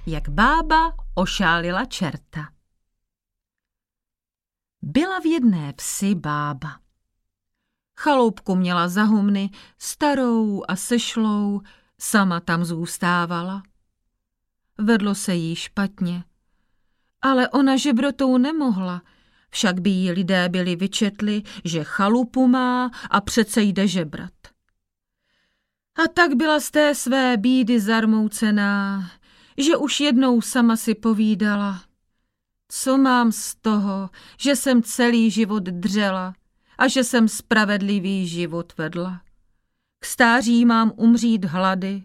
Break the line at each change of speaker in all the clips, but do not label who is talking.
jak bába ošálila čerta. Byla v jedné vsi bába. Chaloupku měla za humny, starou a sešlou, sama tam zůstávala. Vedlo se jí špatně, ale ona žebrotou nemohla, však by jí lidé byli vyčetli, že chalupu má a přece jde žebrat. A tak byla z té své bídy zarmoucená, že už jednou sama si povídala, co mám z toho, že jsem celý život dřela a že jsem spravedlivý život vedla. K stáří mám umřít hlady.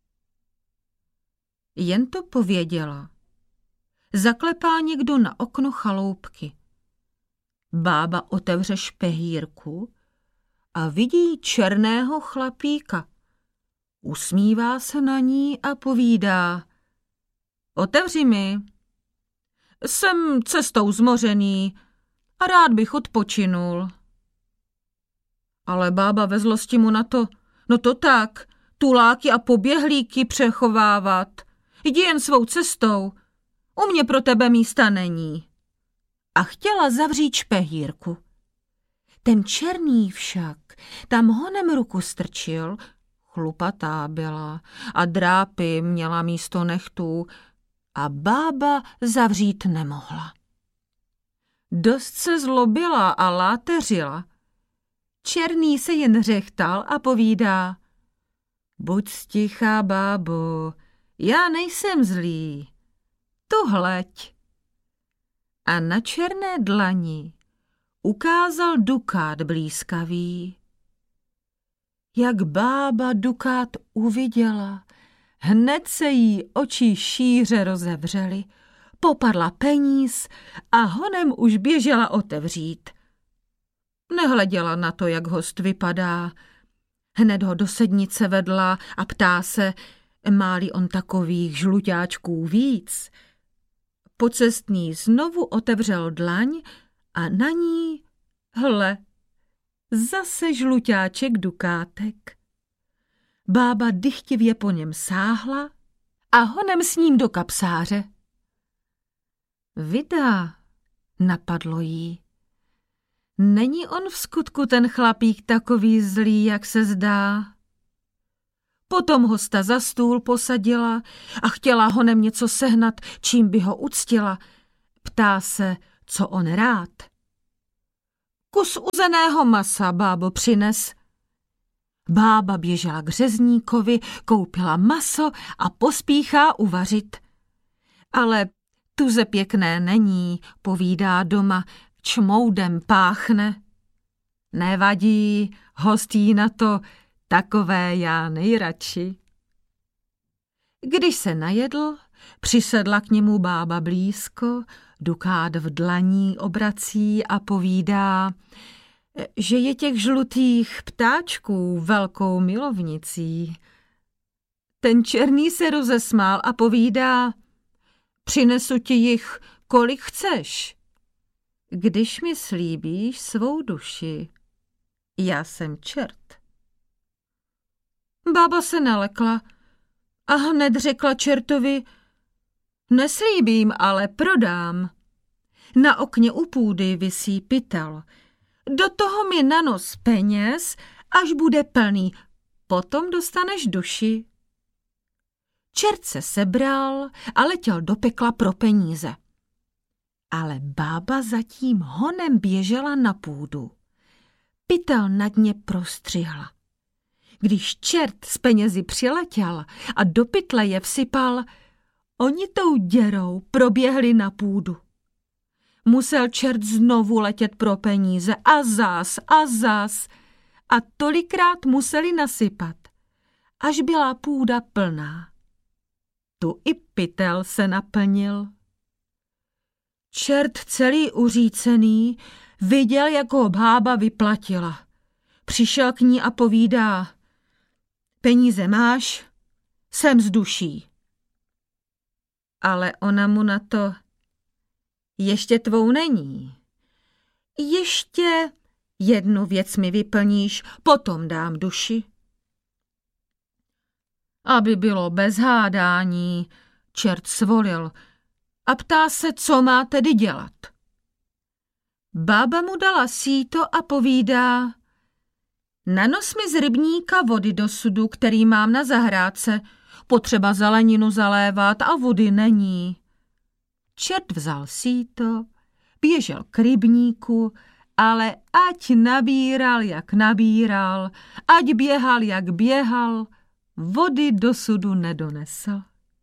Jen to pověděla. Zaklepá někdo na okno chaloupky. Bába otevře špehírku a vidí černého chlapíka. Usmívá se na ní a povídá: Otevři mi. Jsem cestou zmořený a rád bych odpočinul. Ale bába ve zlosti mu na to: No to tak, tuláky a poběhlíky přechovávat. Jdi jen svou cestou, u mě pro tebe místa není. A chtěla zavřít špehírku. Ten černý však tam honem ruku strčil, chlupatá byla a drápy měla místo nechtů a bába zavřít nemohla. Dost se zlobila a láteřila. Černý se jen řechtal a povídá: Buď stichá, bábo, já nejsem zlý, tu hleď. A na černé dlani ukázal dukát blízkavý. Jak bába dukát uviděla, hned se jí oči šíře rozevřely, popadla peníz a honem už běžela otevřít. Nehleděla na to, jak host vypadá. Hned ho do sednice vedla a ptá se, má-li on takových žluťáčků víc. Pocestný znovu otevřel dlaň a na ní, hle, zase žluťáček dukátek. Bába dychtivě po něm sáhla a honem s ním do kapsáře. Vida, napadlo jí. Není on v skutku ten chlapík takový zlý, jak se zdá? Potom hosta za stůl posadila a chtěla honem něco sehnat, čím by ho uctila. Ptá se, co on rád. Kus uzeného masa, bábo, přines. Bába běžela k řezníkovi, koupila maso a pospíchá uvařit. Ale tuze pěkné není, povídá doma, čmoudem páchne. Nevadí, host jí na to, takové já nejradši. Když se najedl, přisedla k němu bába blízko, dukát v dlaní obrací a povídá, že je těch žlutých ptáčků velkou milovnicí. Ten černý se rozesmál a povídá, přinesu ti jich, kolik chceš, když mi slíbíš svou duši. Já jsem čert. Bába se nalekla a hned řekla čertovi, neslíbím, ale prodám. Na okně u půdy visí pytel. Do toho mi na nos peněz, až bude plný. Potom dostaneš duši. Čert se sebral a letěl do pekla pro peníze. Ale bába zatím honem běžela na půdu. Pytel na dně prostřihla. Když čert s penězi přiletěl a do pytle je vsypal, oni tou děrou proběhli na půdu. Musel čert znovu letět pro peníze a zas a tolikrát museli nasypat, až byla půda plná. Tu i pytel se naplnil. Čert celý uřícený viděl, jak ho bába vyplatila. Přišel k ní a povídá, peníze máš, jsem z duší. Ale ona mu na to, ještě tvou není. Ještě jednu věc mi vyplníš, potom dám duši. Aby bylo bez hádání, Čert svolil a ptá se, co má tedy dělat. Bába mu dala síto a povídá: nanos mi z rybníka vody do sudu, který mám na zahrádce. Potřeba zeleninu zalévat a vody není. Čert vzal síto, běžel k rybníku, ale ať nabíral, jak nabíral, ať běhal, jak běhal, vody do sudu nedonesl.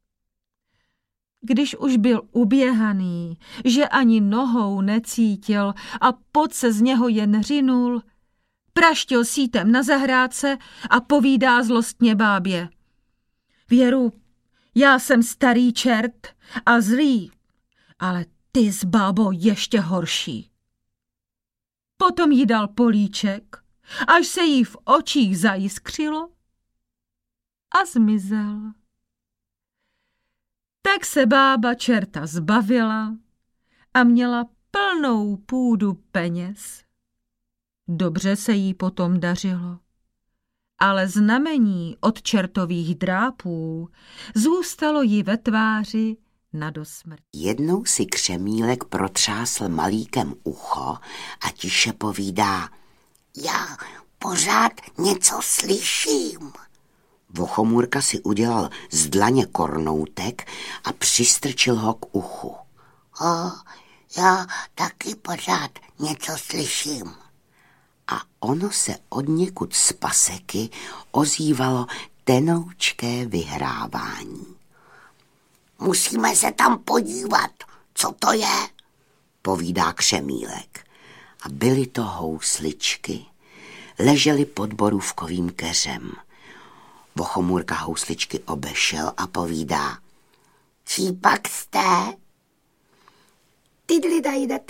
Když už byl uběhaný, že ani nohou necítil a pot se z něho jen řinul, praštil sítem na zahrádce a povídá zlostně bábě: Věru, já jsem starý čert a zlý, ale ty s bábo ještě horší. Potom jí dal políček, až se jí v očích zajiskřilo a zmizel. Tak se bába čerta zbavila a měla plnou půdu peněz. Dobře se jí potom dařilo, ale znamení od čertových drápů zůstalo jí ve tváři nadosmrt.
Jednou si Křemílek protřásl malíkem ucho a tiše povídá: já pořád něco slyším. Vochomůrka si udělal z dlaně kornoutek a přistrčil ho k uchu. Já taky pořád něco slyším. A ono se odněkud z paseky ozývalo tenoučké vyhrávání. Musíme se tam podívat, co to je, povídá Křemílek. A byly to housličky. Ležely pod borůvkovým keřem. Vochomůrka housličky obešel a povídá: čí pak jste? Tidli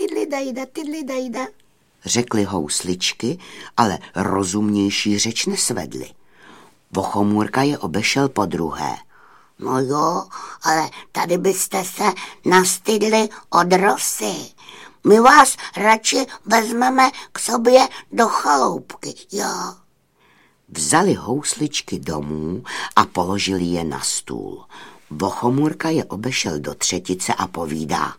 dajda, řekly housličky, ale rozumnější řeč nesvedly. Vochomůrka je obešel podruhé. No jo, ale tady byste se nastydli od rosy. My vás radši vezmeme k sobě do chaloupky, jo. Vzali housličky domů a položili je na stůl. Vochomůrka je obešel do třetice a povídá: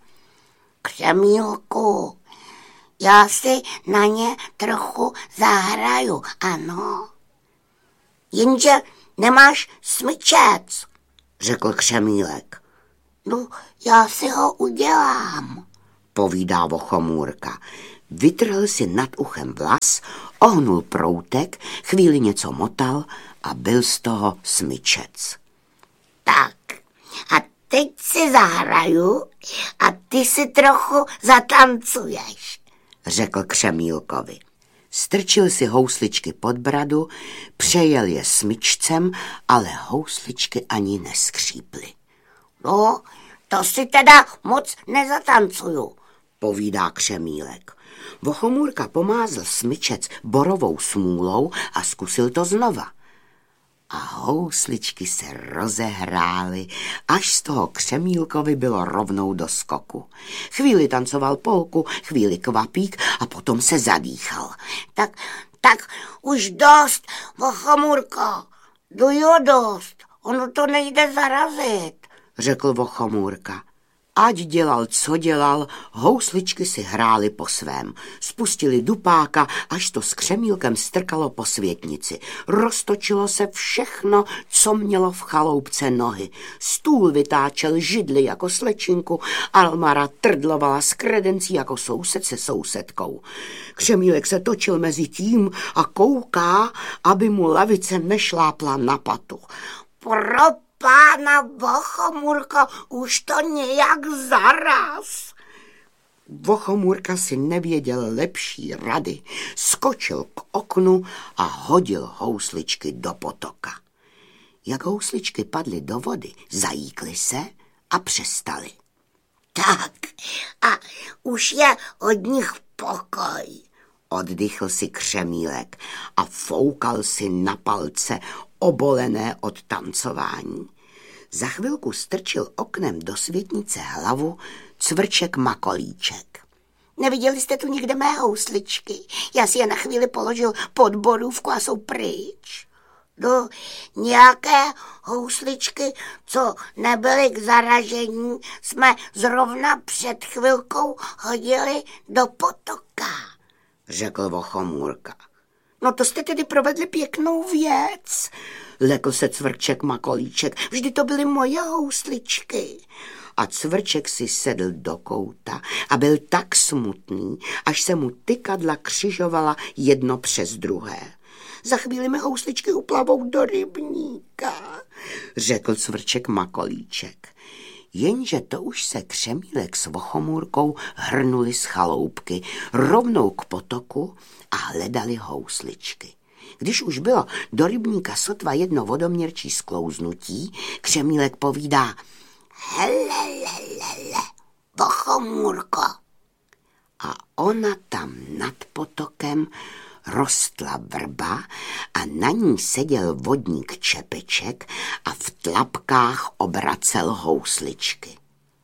Křemílku, já si na ně trochu zahraju, ano. Jenže nemáš smyčec, řekl Křemílek. No, já si ho udělám, povídá Vochomůrka. Vytrhl si nad uchem vlas, ohnul proutek, chvíli něco motal a byl z toho smyčec. Tak, a teď si zahraju a ty si trochu zatancuješ, řekl Křemílkovi. Strčil si housličky pod bradu, přejel je smyčcem, ale housličky ani neskříply. No, to si teda moc nezatancuju, povídá Křemílek. Vochomůrka pomázl smyčec borovou smůlou a zkusil to znova. A housličky se rozehrály, až z toho Křemílkovi bylo rovnou do skoku. Chvíli tancoval polku, chvíli kvapík a potom se zadýchal. Tak už dost, Vochomůrko, jo dost, ono to nejde zarazit, řekl Vochomůrka. Ať dělal, co dělal, housličky si hrály po svém. Spustili dupáka, až to s Křemílkem strkalo po světnici. Roztočilo se všechno, co mělo v chaloupce nohy. Stůl vytáčel židli jako slečinku, Almara trdlovala s kredencí jako soused se sousedkou. Křemílek se točil mezi tím a kouká, aby mu lavice nešlápla na patu. Pána Vochomůrko, už to nějak zaraz. Vochomůrka si nevěděl lepší rady. Skočil k oknu a hodil housličky do potoka. Jak housličky padly do vody, zajíkly se a přestaly. Tak, a už je od nich pokoj, oddychl si Křemílek a foukal si na palce, obolené od tancování. Za chvilku strčil oknem do světnice hlavu Cvrček Makolíček. Neviděli jste tu někde mé housličky? Já si je na chvíli položil pod borůvku a jsou pryč. No, nějaké housličky, co nebyly k zaražení, jsme zrovna před chvilkou hodili do potoka, řekl Vochomůrka. No to jste tedy provedli pěknou věc, lekl se Cvrček Makolíček. Vždy to byly moje housličky. A Cvrček si sedl do kouta a byl tak smutný, až se mu tykadla křižovala jedno přes druhé. Za chvíli mi housličky uplavou do rybníka, řekl Cvrček Makolíček. Jenže to už se Křemílek s Vochomůrkou hrnuli z chaloupky rovnou k potoku a hledali housličky. Když už bylo do rybníka sotva jedno vodoměrčí sklouznutí, Křemílek povídá: hele, Vochomůrko. A ona tam nad potokem rostla vrba a na ní seděl vodník Čepeček a v tlapkách obracel housličky.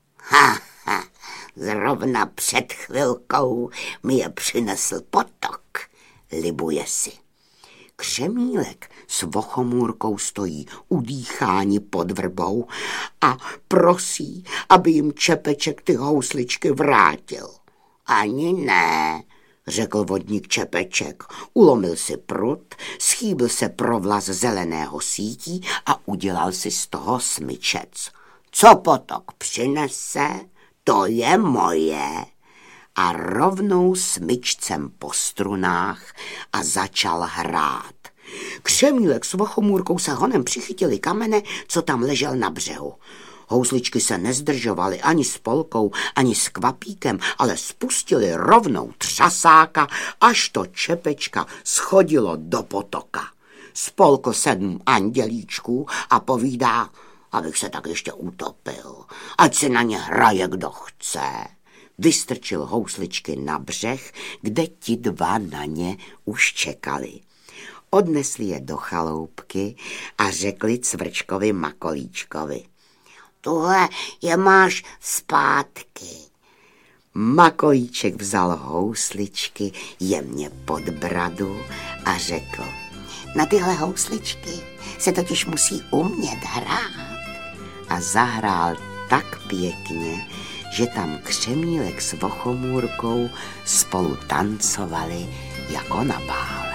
Zrovna před chvilkou mi je přinesl potok, libuje si. Křemílek s Vochomůrkou stojí udýcháni pod vrbou a prosí, aby jim Čepeček ty housličky vrátil. Ani ne, řekl vodník Čepeček, ulomil si prut, schýbil se provlaz zeleného sítí a udělal si z toho smyčec. Co potok přinese, to je moje. A rovnou smyčcem po strunách a začal hrát. Křemílek s Vochomůrkou se honem přichytili kamene, co tam ležel na břehu. Housličky se nezdržovaly ani s Polkou, ani s Kvapíkem, ale spustili rovnou třasáka, až to Čepečka schodilo do potoka. Spolkl 7 andělíčků a povídá: abych se tak ještě utopil, ať se na ně hraje kdo chce. Vystrčil housličky na břeh, kde ti dva na ně už čekali. Odnesli je do chaloupky a řekli Cvrčkovi Makolíčkovi: tuhle je máš zpátky. Makolíček vzal housličky jemně pod bradu a řekl: na tyhle housličky se totiž musí umět hrát. A zahrál tak pěkně, že tam Křemílek s Vochomůrkou spolu tancovali jako na báli.